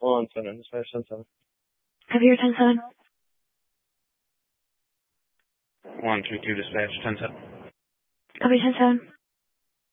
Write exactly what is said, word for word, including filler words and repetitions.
One seven, dispatch ten seven. Copy your ten seven. One two two, dispatch ten seven. Copy ten seven.